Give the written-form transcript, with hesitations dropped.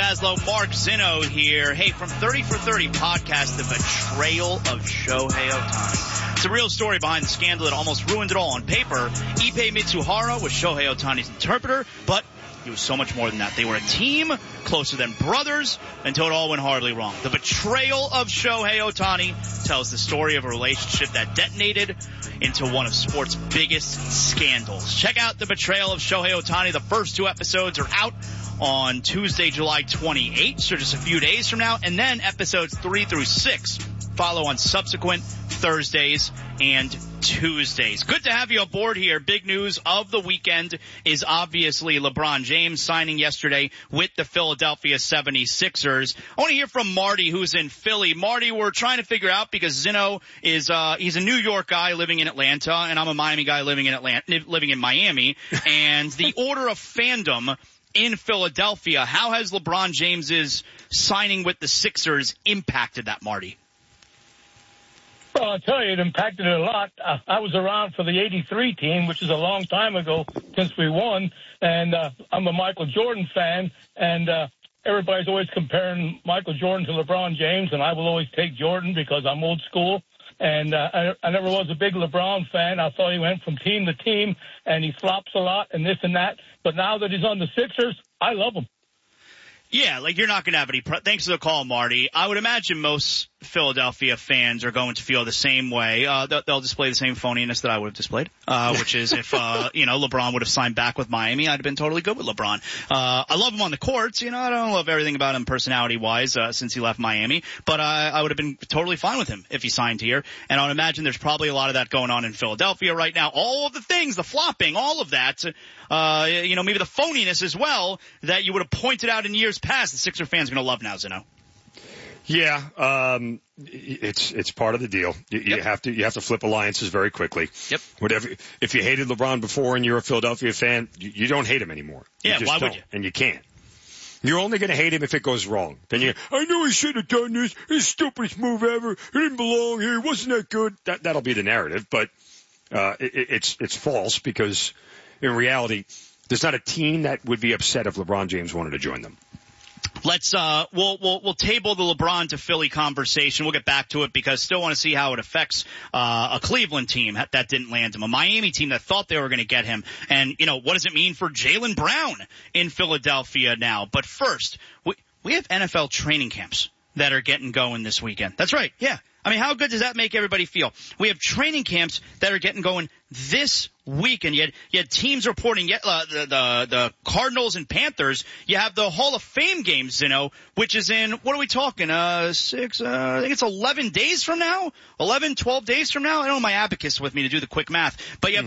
Zaslow, Mark Zinno here. Hey, from 30 for 30 podcast, the betrayal of Shohei Ohtani. It's a real story behind the scandal that almost ruined it all. On paper, Ippei Mitsuhara was Shohei Ohtani's interpreter, but he was so much more than that. They were a team, closer than brothers, until it all went horribly wrong. The betrayal of Shohei Ohtani tells the story of a relationship that detonated into one of sports' biggest scandals. Check out The Betrayal of Shohei Ohtani. The first 2 episodes are out on Tuesday, July 28th, so just a few days from now. And then episodes 3 through 6 follow on subsequent Thursdays and Tuesdays. Good to have you aboard here. Big news of the weekend is obviously LeBron James signing yesterday with the Philadelphia 76ers. I want to hear from Marty, who's in Philly. Marty, we're trying to figure out because Zinno is he's a New York guy living in Atlanta, and I'm a Miami guy living in Miami. And the order of fandom in Philadelphia, how has LeBron James's signing with the Sixers impacted that, Marty? Well, I'll tell you, it impacted it a lot. I was around for the 83 team, which is a long time ago since we won, and I'm a Michael Jordan fan, and everybody's always comparing Michael Jordan to LeBron James, and I will always take Jordan because I'm old school, and I never was a big LeBron fan. I thought he went from team to team, and he flops a lot and this and that, but now that he's on the Sixers, I love him. Yeah, like you're not going to have any thanks for the call, Marty. I would imagine most Philadelphia fans are going to feel the same way. They'll display the same phoniness that I would have displayed, which is if, LeBron would have signed back with Miami, I'd have been totally good with LeBron. I love him on the courts. I don't love everything about him personality-wise, since he left Miami, but I would have been totally fine with him if he signed here. And I would imagine there's probably a lot of that going on in Philadelphia right now. All of the things, the flopping, all of that, maybe the phoniness as well that you would have pointed out in years past. The Sixer fans are going to love now, Zinno. Yeah, it's part of the deal. You have to flip alliances very quickly. Yep. If you hated LeBron before and you're a Philadelphia fan, you don't hate him anymore. Yeah, why would you? And you can't. You're only going to hate him if it goes wrong. Then I know he should have done this. His stupidest move ever. He didn't belong here. He wasn't that good. That'll be the narrative, but it's false because in reality, there's not a team that would be upset if LeBron James wanted to join them. Let's we'll table the LeBron to Philly conversation. We'll get back to it because still want to see how it affects a Cleveland team that didn't land him, a Miami team that thought they were going to get him, and what does it mean for Jaylen Brown in Philadelphia now? But first, we have NFL training camps that are getting going this weekend. That's right, yeah. I mean, how good does that make everybody feel? We have training camps that are getting going this weekend. You had teams reporting the Cardinals and Panthers. You have the Hall of Fame games, which is in, what are we talking, I think it's 11 days from now? 11, 12 days from now? I don't have my abacus with me to do the quick math. But you have